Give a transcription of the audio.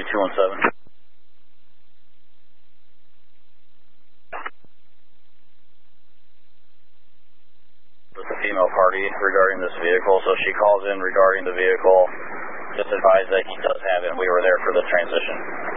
217. With the female party regarding this vehicle, so she calls in regarding the vehicle. Just advised that he does have it, and we were there for the transition.